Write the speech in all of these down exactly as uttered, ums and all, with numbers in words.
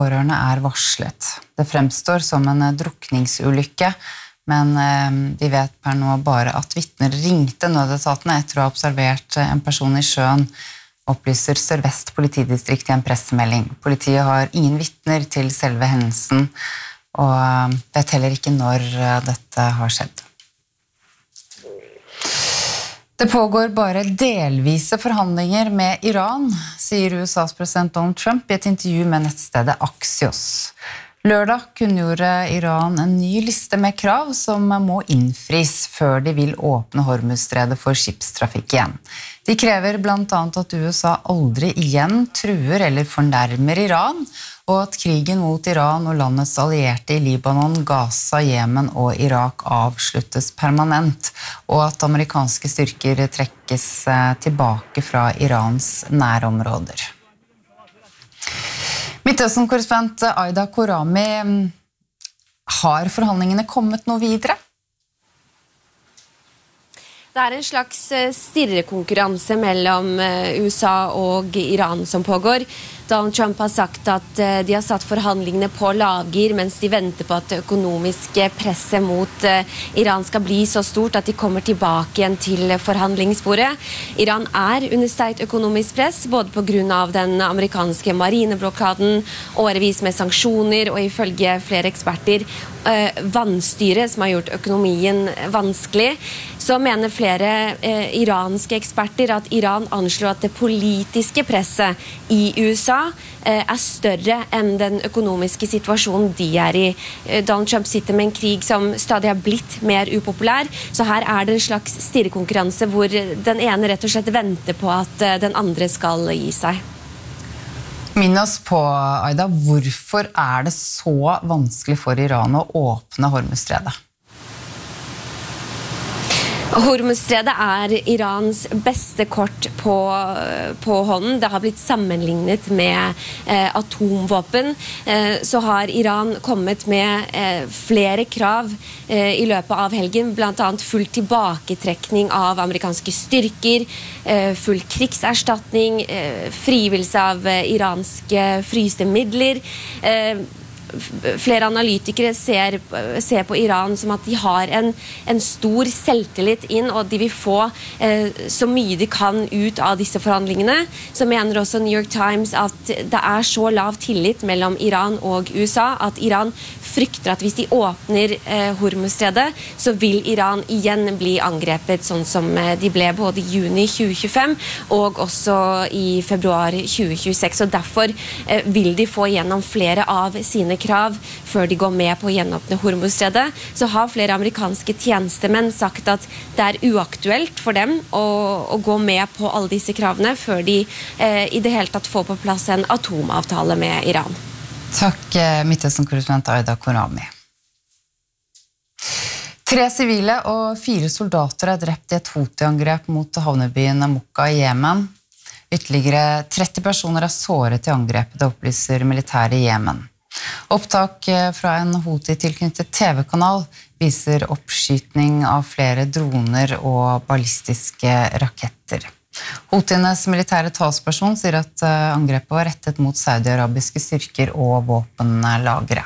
Pårørende er varslet. Det fremstår som en drukningsulykke, men de vet per nå bare at vitner ringte nødetatene etter å ha observert en person i sjøen, opplyser Sør-Vest politidistrikt i en pressemelding. Politiet har ingen vitner til selve hendelsen, og vet heller ikke når dette har skjedd. Det pågår bare delvise forhandlinger med Iran, sier U S A's president Donald Trump i et intervju med nettstedet Axios. Lørdag kunngjorde Iran en ny liste med krav som må innfris før de vil åpne Hormuzstredet for skipstrafikk igjen. De krever blant annet at U S A aldri igjen truer eller fornærmer Iran, og at krigen mot Iran og landets allierte i Libanon, Gaza, Jemen og Irak avsluttes permanent, og at amerikanske styrker trekkes tilbake fra Irans nærområder. Midtøsten-korrespondent Aida Korami, har forhandlingene kommet noe videre? Det er en slags stirrekonkurranse mellom U S A og Iran som pågår. Donald Trump har sagt at de har satt forhandlingene på lavgir mens de venter på at det økonomiske presset mot Iran skal bli så stort at de kommer tilbake igjen til forhandlingsbordet. Iran er under sterkt økonomisk press, både på grunn av den amerikanske marineblokaden, årevis med sanksjoner og ifølge flere eksperter vannstyret som har gjort økonomien vanskelig. Så mener flere eh, iranske eksperter at Iran anslår at det politiske presset i U S A eh, er større enn den økonomiske situasjonen de er i. Eh, Donald Trump sitter med en krig som stadig har blitt mer upopulær, så her er det en slags stirrekonkurranse hvor den ene rett og slett venter på at eh, den andre skal gi seg. Minn oss på, Aida, hvorfor er det så vanskelig for Iran å åpne Hormuzstredet? Hormuzstredet er Irans beste kort på, på hånden. Det har blitt sammenlignet med eh, atomvåpen. Eh, så har Iran kommet med eh, flere krav eh, i løpet av helgen, blant annet full tilbaketrekning av amerikanske styrker, eh, full krigserstatning, eh, frigivelse av eh, iranske fryste midler. Eh, Flere analytikere ser, ser på Iran som at de har en, en stor selvtillit inn, og de vil få eh, så mye de kan ut av disse forhandlingene. Så mener også New York Times at det er så lav tillit mellom Iran og U S A at Iran frykter at hvis de åpner eh, Hormuzstredet, så vil Iran igjen bli angrepet, sånn som eh, de ble både i juni tjue tjuefem og også i februar tjue tjueseks. Og derfor eh, vil de få gjennom flere av sine krav før de går med på å gjenåpne Hormuzstredet. Så har flere amerikanske tjenestemenn sagt at det er uaktuelt for dem å, å gå med på alle disse kravene før de eh, i det hele tatt får på plass en atomavtale med Iran. Takk, Midtøsten-korrespondent Aida Korami. Tre sivile og fire soldater er drept i et Houthi-angrep mot havnebyen Mokka i Jemen. Ytterligere tretti personer er såret i angrepet, det opplyser militæret i Jemen. Opptak fra en Houthi-tilknyttet T V-kanal viser oppskytning av flere droner og ballistiske raketter. Houthienes militære talsperson sier at angrepet var rettet mot saudi-arabiske styrker og våpenlagre.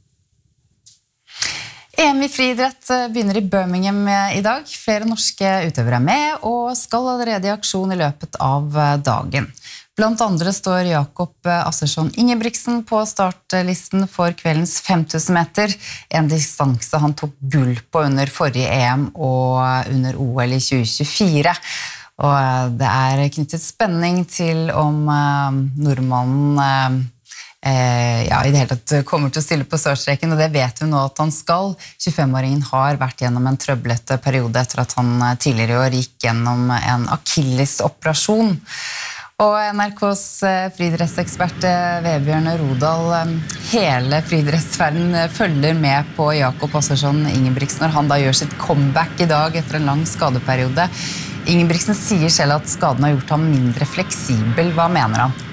E M i friidrett begynner i Birmingham i dag. Flere norske utøvere er med og skal allerede i aksjon i løpet av dagen. Blant andre står Jakob Assersson Ingebrigtsen på startlisten for kveldens fem tusen meter, en distanse han tok gull på under forrige E M og under O L i tjue tjuefire. Og det er knyttet spenning til om nordmannen eh, ja, i det hele tatt kommer til å stille på startstreken, og det vet vi nå at han skal. tjuefem-åringen har vært gjennom en trøblete periode etter at han tidligere i år gikk gjennom en akillesoperasjon. Og N R K's friidrettsekspert Vebjørn Rodal, hele friidrettsverdenen følger med på Jakob Assersson Ingebrigtsen når han da gjør sitt comeback i dag etter en lang skadeperiode. Ingebrigtsen sier selv at skaden har gjort ham mindre fleksibel. Hva mener han?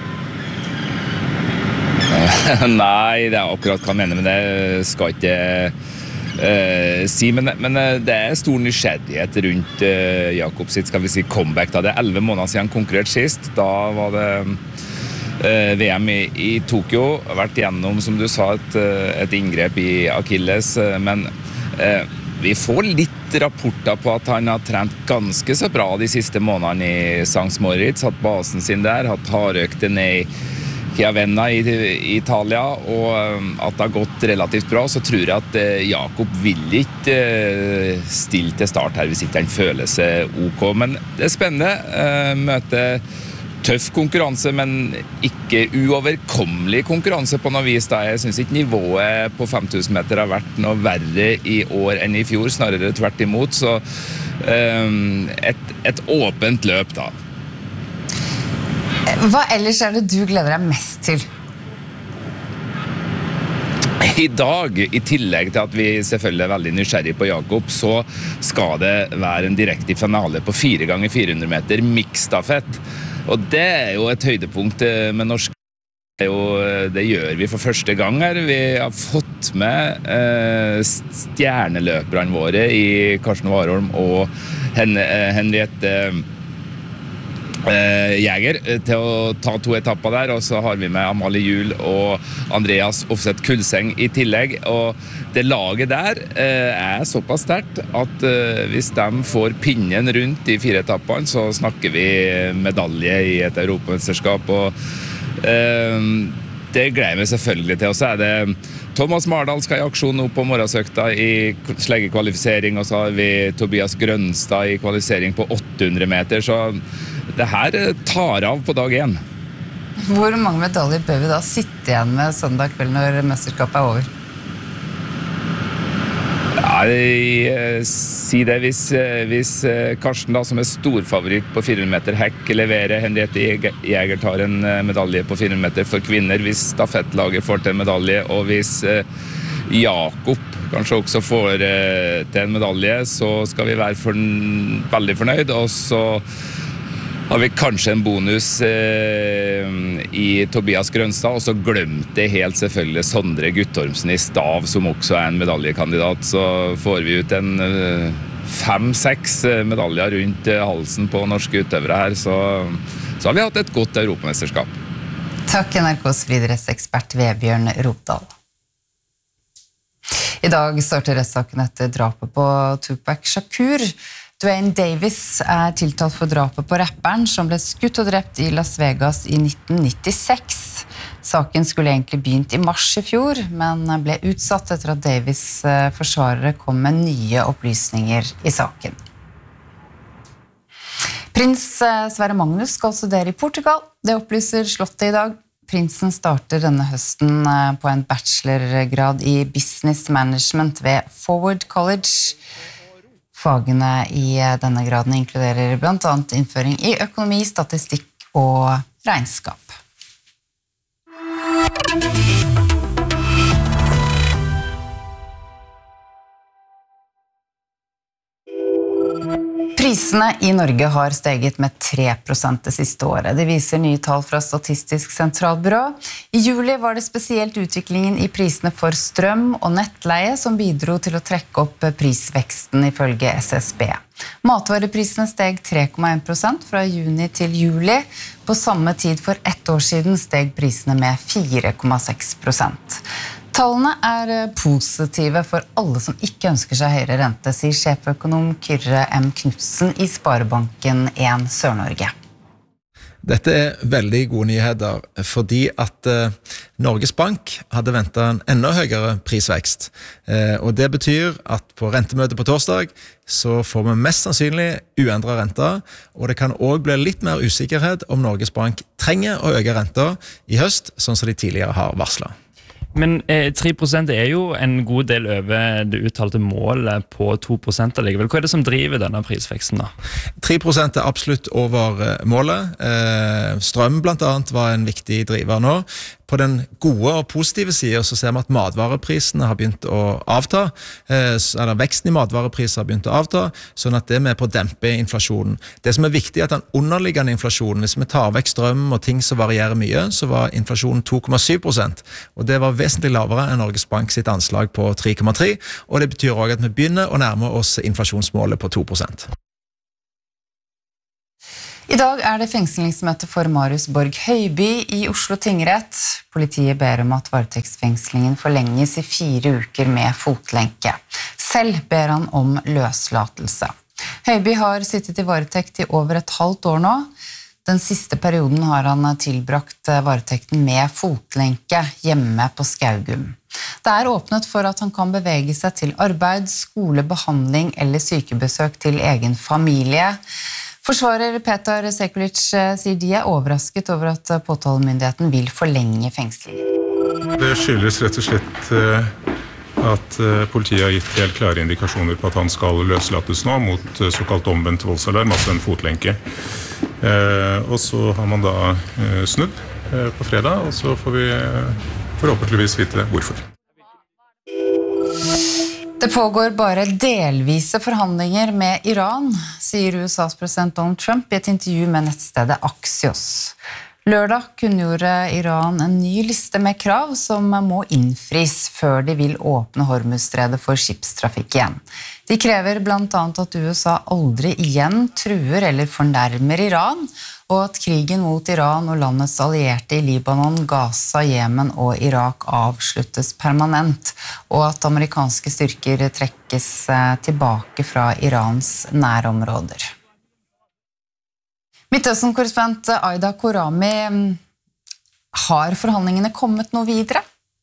Nei, det er akkurat hva han mener, men det skal ikke uh, si. Men, men det er stor nysgjerrighet rundt uh, Jakob sitt, skal vi si, comeback. Da. Det er elleve måneder siden han konkurrerte sist. Da var det uh, V M i, i Tokyo. Vært gjennom, som du sa, et, et inngrep i Achilles, uh, men uh, vi får litt rapporter på at han har trent ganske så bra de siste månedene i Sankt Moritz, hatt basen sin der, hatt hardøkte ned i Chiavenna i, i Italia, og at det har gått relativt bra, så tror jeg at uh, Jakob vil ikke uh, stille til start her hvis ikke han føler seg ok. Men det er spennende. Uh, møte tøff konkurranse, men ikke uoverkommelig konkurranse på noe vis. Da. Jeg synes ikke nivået på fem tusen meter har vært noe verre i år enn i fjor, snarere tvert imot. Så um, et, et åpent løp da. Hva ellers er det du gleder deg mest til? I dag, i tillegg til at vi selvfølgelig er veldig nysgjerrig på Jakob, så skal det være en direkte finale på fire ganger fire hundre meter mixstafett. Og det er jo et høydepunkt med norsk. Det, jo, det gjør vi for første gang her. Vi har fått med eh, stjerneløperne våre i Karsten Warholm og Hen Henriette eh, Jäger til å ta to etapper der, og så har vi med Amalie Juhl og Andreas Offset Kulseng i tillegg, og det laget der eh, er såpass sterkt at eh, hvis de får pinnen rundt de fire etappene, så snakker vi medalje i et europamesterskap, og eh, det gleder vi selvfølgelig til. Og så er det Thomas Mardal skal i aksjon nå på morgensøkta i sleggekvalifisering, og så har vi Tobias Grønstad i kvalifisering på åtte hundre meter, så det her tar av på dag én. Hvor mange medaljer bør vi da sitte igjen med søndag kveld når mesterskapet er over? Ja, jeg sier det. Hvis, hvis Karsten, da, som er storfavoritt på fire hundre meter hekk, leverer, Henriette Jäger tar en medalje på fire hundre meter for kvinner, hvis stafettlaget får til en medalje, og hvis Jakob kanskje også får til en medalje, så skal vi være for, veldig fornøyd, og så har vi kanskje en bonus eh, i Tobias Grønstad, og så glemte jeg helt selvfølgelig Sondre Guttormsen i stav, som også er en medaljekandidat. Så får vi ut en eh, fem-seks medaljer rundt eh, halsen på norske utøvere her, så, så har vi hatt et godt europamesterskap. Takk, N R K's friidrettsekspert Vebjørn Ropdal. I dag starter rettssaken etter drapet på Tupac Shakur. Dwayne Davis er tiltalt for drapet på rapperen som ble skutt og drept i Las Vegas i nitten nittiseks. Saken skulle egentlig begynt i mars i fjor, men ble utsatt etter at Davis' forsvarere kom med nye opplysninger i saken. Prins Sverre Magnus skal studere i Portugal. Det opplyser Slottet i dag. Prinsen starter denne høsten på en bachelorgrad i business management ved Forward College. Fagene i denne graden inkluderer blant annet innføring i økonomi, statistikk og regnskap. Prisene i Norge har steget med tre prosent det siste året. Det viser nye tall fra Statistisk sentralbyrå. I juli var det spesielt utviklingen i prisene for strøm og nettleie som bidro til å trekke opp prisveksten ifølge S S B. Matvareprisene steg tre komma en prosent fra juni til juli. På samme tid for ett år siden steg prisene med fire komma seks prosent. Tallene er positive for alle som ikke ønsker seg høyere rente, sier sjeføkonom Kyrre M. Knudsen i Sparebanken en Sør-Norge. Dette er veldig gode nyheter, fordi at eh, Norges Bank hadde ventet en enda høyere prisvekst. Eh, og det betyr at på rentemøtet på torsdag så får vi mest sannsynlig uendret renter, og det kan også bli litt mer usikkerhet om Norges Bank trenger å øke renter i høst, sånn som de tidligere har varslet. Men eh, tre prosent er jo en god del over det uttalte målet på to prosent allikevel. Hva er det som driver denne prisveksten da? tre prosent er absolutt over målet. Eh, strøm blant annet var en viktig driver nå. På den gode og positive siden så ser vi at matvareprisene har begynt å avta, eh, eller veksten i matvarepriser har begynt å avta, sånn at det er med på å dempe inflasjonen. Det som er viktig er at den underliggende inflasjonen, hvis vi tar vekk strøm og ting som varierer mye, så var inflasjonen to komma syv prosent, og det var vesentlig lavere enn Norges Bank sitt anslag på tre komma tre, og det betyr også at vi begynner å nærme oss inflasjonsmålet på to prosent. I dag er det fengslingsmøte for Marius Borg Høiby i Oslo tingrett. Politiet ber om at varetektsfengslingen forlenges i fire uker med fotlenke. Selv ber han om løslatelse. Høiby har sittet i varetekt i over et halvt år nå. Den siste perioden har han tilbrakt varetekten med fotlenke hjemme på Skaugum. Det er åpnet for at han kan bevege seg til arbeid, skole, behandling eller sykebesøk til egen familie. Forsvarer Petar Sekulic sier de er overrasket over at påtalemyndigheten vil forlenge fengslingen. Det skyldes rett og slett at politiet har gitt helt klare indikasjoner på at han skal løslates nå mot såkalt omvendt voldsalarm, altså en fotlenke. Og så har man da snudd på fredag, og så får vi forhåpentligvis vite hvorfor. Det pågår bare delvise forhandlinger med Iran, sier U S A's president Donald Trump i et intervju med nettstedet Axios. Lørdag kunngjorde Iran en ny liste med krav som må innfris før de vil åpne Hormuzstredet for skipstrafikk igjen. De krever blant annet at U S A aldri igjen truer eller fornærmer Iran, og at krigen mot Iran og landets allierte i Libanon, Gaza, Jemen og Irak avsluttes permanent, og at amerikanske styrker trekkes tilbake fra Irans nærområder. Midtøsten-korrespondent Aida Korami, har forhandlingene kommet noe videre?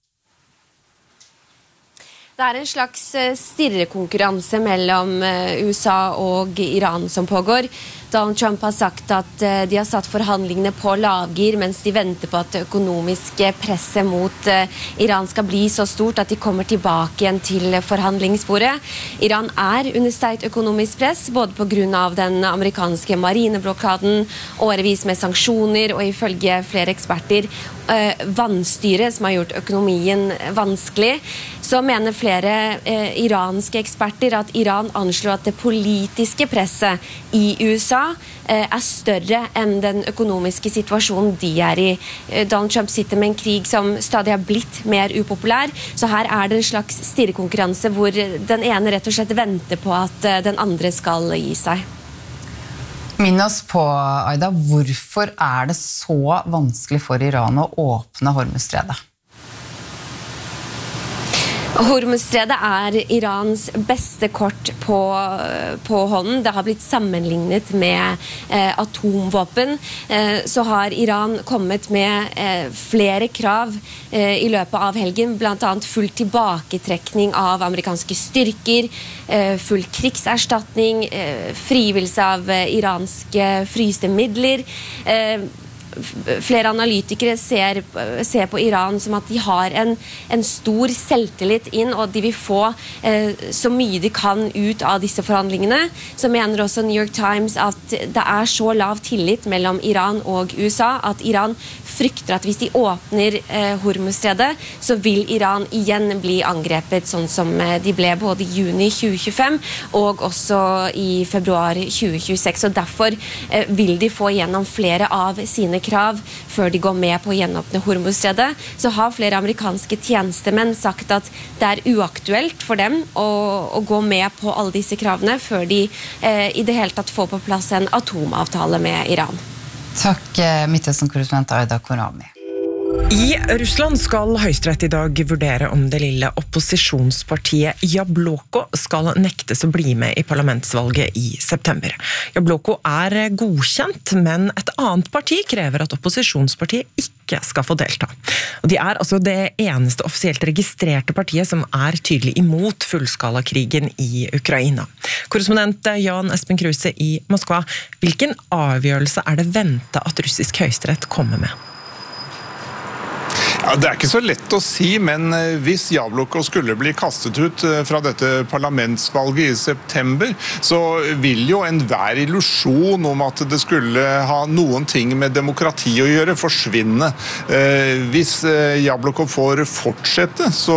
Det er en slags stirrekonkurranse mellom U S A og Iran som pågår. Donald Trump har sagt at de har satt forhandlingene på lavgir mens de venter på at det økonomiske presset mot Iran skal bli så stort at de kommer tilbake igjen til forhandlingsbordet. Iran er under sterkt økonomisk press, både på grunn av den amerikanske marineblokaden, årevis med sanksjoner og ifølge flere eksperter vannstyret som har gjort økonomien vanskelig. Så mener flere eh, iranske eksperter at Iran anslår at det politiske presset i U S A eh, er større enn den økonomiske situasjonen de er i. Eh, Donald Trump sitter med en krig som stadig har blitt mer upopulær, så her er det en slags stirrekonkurranse hvor den ene rett og slett venter på at eh, den andre skal gi seg. Minn oss på, Aida, hvorfor er det så vanskelig for Iran å åpne Hormuzstredet? Hormuzstredet er Irans beste kort på, på hånden. Det har blitt sammenlignet med eh, atomvåpen. Eh, så har Iran kommet med eh, flere krav eh, i løpet av helgen, blant annet full tilbaketrekning av amerikanske styrker, eh, full krigserstatning, eh, frigivelse av eh, iranske fryste midler. Eh, Flere analytikere ser, ser på Iran som at de har en, en stor selvtillit inn, og de vil få eh, så mye de kan ut av disse forhandlingene. Så mener også New York Times at det er så lav tillit mellom Iran og U S A at Iran frykter at hvis de åpner eh, Hormuzstredet, så vil Iran igjen bli angrepet, sånn som de ble både i juni tjue tjuefem og også i februar tjue tjueseks. Og derfor eh, vil de få gjennom flere av sine krav før de går med på å gjenåpne Hormuzstredet. Så har flere amerikanske tjenestemenn sagt at det er uaktuelt for dem å, å gå med på alle disse kravene før de eh, i det hele tatt får på plass en atomavtale med Iran. Takk, Midtøsten-korrespondent Aida Korami. I Russland skal Høyesterett i dag vurdere om det lille opposisjonspartiet Jabloko skal nektes å bli med i parlamentsvalget i september. Jabloko er godkjent, men et annet parti krever at opposisjonspartiet ikke skal få delta. Og de er altså det eneste offisielt registrerte partiet som er tydelig imot fullskalakrigen i Ukraina. Korrespondent Jan Espen Kruse i Moskva, hvilken avgjørelse er det ventet at russisk høyesterett kommer med? Ja, det er ikke så lett å si, men hvis Jabloko skulle bli kastet ut fra dette parlamentsvalget i september, så vil jo enhver illusjon om at det skulle ha noen ting med demokrati å gjøre forsvinne. Hvis Jabloko får fortsette, så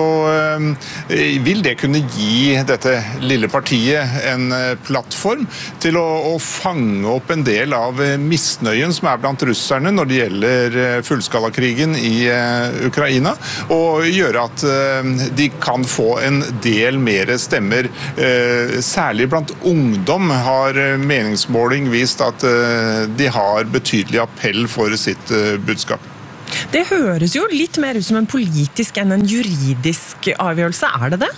vil det kunne gi dette lille partiet en plattform til å, å fange opp en del av misnøyen som er blant russerne når det gjelder fullskalakrigen i Ukraina, og gjøre at de kan få en del mer stemmer. Særlig blant ungdom har meningsmåling vist at de har betydelig appell for sitt budskap. Det høres jo litt mer ut som en politisk enn en juridisk avgjørelse, er det det?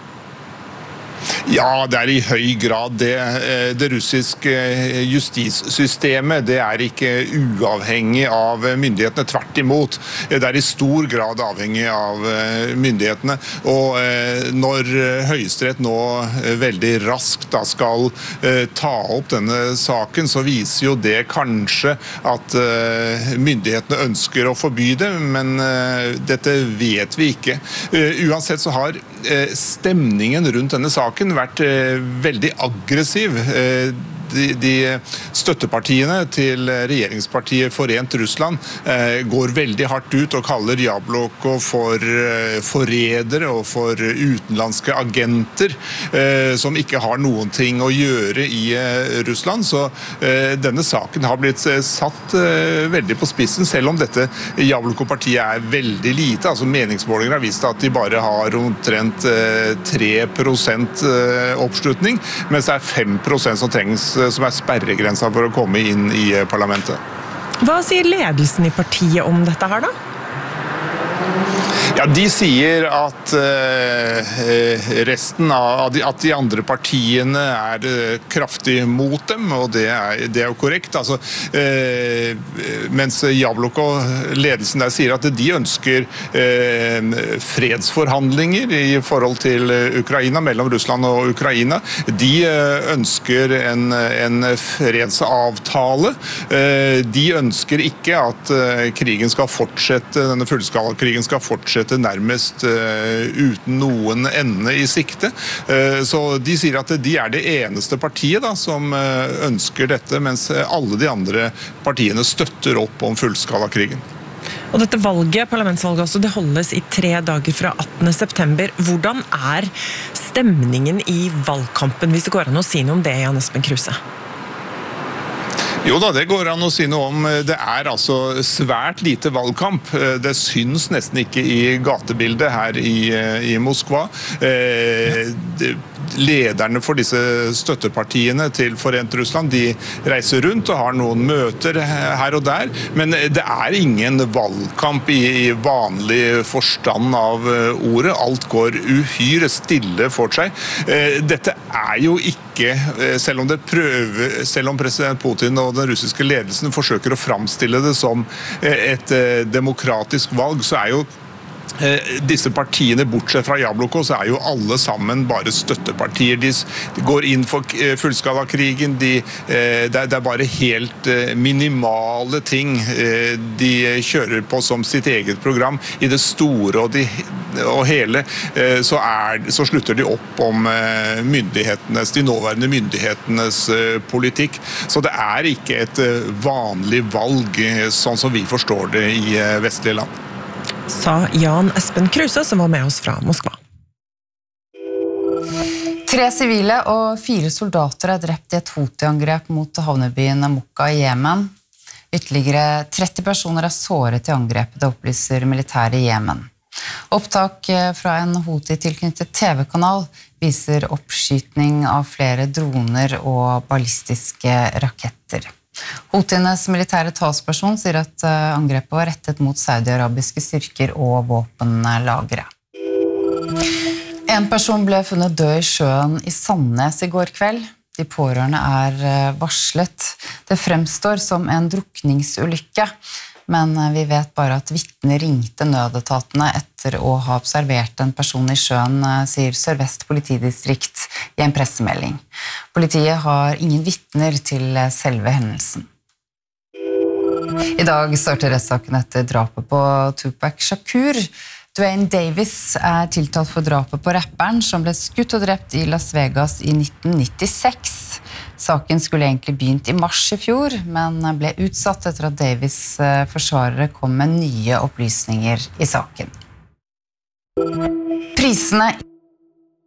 Ja, det er i høy grad det. Det russiske justissystemet, det er ikke uavhengig av myndighetene, tvert imot. Det er i stor grad avhengig av myndighetene. Og når Høyesterett nå veldig raskt da skal ta opp denne saken, så viser jo det kanskje at myndighetene ønsker å forby det, men dette vet vi ikke. Uansett så har stemningen rundt denne saken vært veldig aggressiv. De, de støttepartiene til regjeringspartiet Forent Russland eh, går veldig hardt ut og kaller Jabloko for eh, forrædere og for utenlandske agenter eh, som ikke har noen ting å gjøre i eh, Russland. Så eh, denne saken har blitt eh, satt eh, veldig på spissen, selv om dette Jabloko-partiet er veldig lite. Altså meningsmålinger har vist at de bare har omtrent eh, tre prosent eh, oppslutning, mens det er fem prosent som trengs som er sperregrensa for å komme inn i parlamentet. Hva sier ledelsen i partiet om dette her da? Ja, de sier at uh, resten av de, at de andre partiene er uh, kraftig mot dem, og det er, det er jo korrekt. Altså, uh, mens Jabloko, ledelsen der, sier at de ønsker uh, fredsforhandlinger i forhold til Ukraina, mellom Russland og Ukraina. De uh, ønsker en, en fredsavtale. Uh, de ønsker ikke at uh, krigen skal fortsette, denne fullskalakrigen skal fortsette nærmest uh, uten noen ende i sikte. Uh, så de sier at de er det eneste partiet da, som uh, ønsker dette, mens alle de andre partiene støtter opp om fullskalakrigen. Og dette valget, parlamentsvalget også, det holdes i tre dager fra attende september. Hvordan er stemningen i valgkampen, hvis det går an å si noe om det, Jan Espen Kruse? Jo da, det går an å si noe om. Det er altså svært lite valgkamp. Det syns nesten ikke i gatebildet her i, i Moskva. Eh, det, lederne for disse støttepartiene til Forent Russland, de reiser rundt og har noen møter her og der, men det er ingen valgkamp i, i vanlig forstand av ordet. Alt går uhyre stille for seg. Eh, dette er jo ikke, selv om det prøver, selv om president Putin og den russiske ledelsen forsøker å framstille det som et demokratisk valg, så er jo disse partiene, bortsett fra Jabloko, så er jo alle sammen bare støttepartier. De, de går inn for fullskalakrigen, de, det er bare helt minimale ting de kjører på som sitt eget program. I det store og, de, og hele så, er, så slutter de opp om myndighetenes, de nåværende myndighetenes politikk. Så det er ikke et vanlig valg, sånn som vi forstår det i vestlige land. Sa Jan Espen Kruse, som var med oss fra Moskva. Tre sivile og fire soldater er drept i et Houthi-angrep mot havnebyen Mokka i Jemen. Ytterligere tretti personer er såret i angrepet, det opplyser militæret i Jemen. Opptak fra en Houthi-tilknyttet T V-kanal viser oppskytning av flere droner og ballistiske raketter. Houthienes militære talsperson sier at angrepet var rettet mot saudi-arabiske styrker og våpenlagre. En person ble funnet død i sjøen i Sandnes i går kveld. De pårørende er varslet. Det fremstår som en drukningsulykke, men vi vet bare at vitner ringte nødetatene etter å ha observert en person i sjøen, sier Sør-Vest politidistrikt i en pressemelding. Politiet har ingen vitner til selve hendelsen. I dag starter rettssaken etter drapet på Tupac Shakur. Dwayne Davis er tiltalt for drapet på rapperen som ble skutt og drept i Las Vegas i nitten nittiseks. Saken skulle egentlig begynt i mars i fjor, men ble utsatt etter at Davis' forsvarere kom med nye opplysninger i saken. Prisene